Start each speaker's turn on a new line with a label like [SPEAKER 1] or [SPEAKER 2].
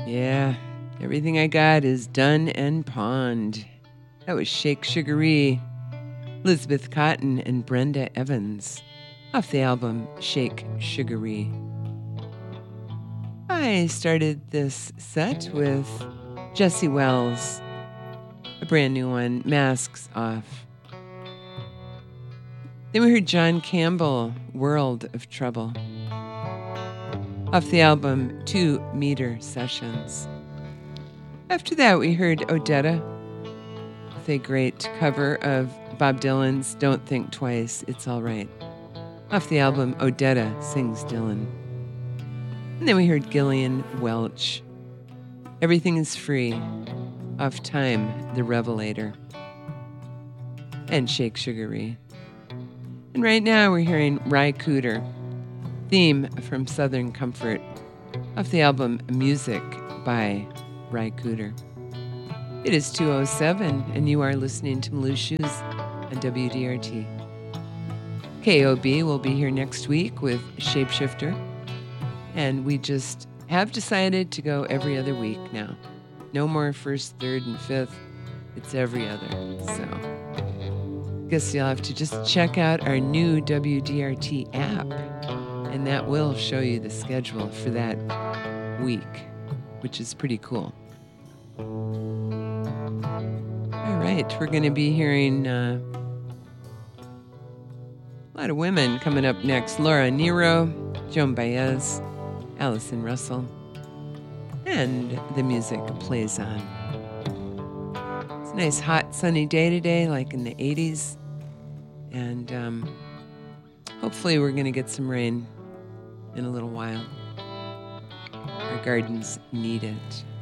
[SPEAKER 1] Yeah, everything I got is done and pawned. That was Shake Sugaree, Elizabeth Cotton and Brenda Evans, off the album Shake Sugaree. I started this set with Jesse Wells, a brand new one, Masks Off. Then we heard John Campbell, World of Trouble, off the album 2 Meter Sessions. After that, we heard Odetta with a great cover of Bob Dylan's Don't Think Twice, It's All Right, off the album Odetta Sings Dylan. And then we heard Gillian Welch, Everything is Free, off Time, The Revelator, and Shake Sugaree. And right now we're hearing Ry Cooder, Theme from Southern Comfort, off the album Music by Ry Cooder. It is 2:07, and you are listening to Malou Shoes on WDRT. KOB will be here next week with Shapeshifter, and we just have decided to go every other week now. No more first, third, and fifth. It's every other. So guess you'll have to just check out our new WDRT app, and that will show you the schedule for that week, which is pretty cool. All right, we're going to be hearing a lot of women coming up next. Laura Nyro, Joan Baez, Allison Russell, and the music plays on. It's a nice, hot, sunny day today, like in the 80s, and hopefully we're going to get some rain in a little while. Our gardens need it.